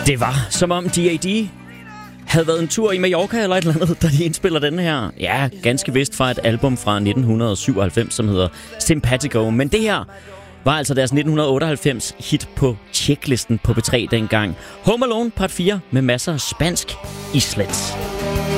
Det var som om D.A.D. havde været en tur i Mallorca eller et eller andet, da de indspiller den her. Ja, ganske vist fra et album fra 1997, som hedder Simpatico. Men det her var altså deres 1998 hit på checklisten på P3 dengang. Home Alone part 4 med masser af spansk islet.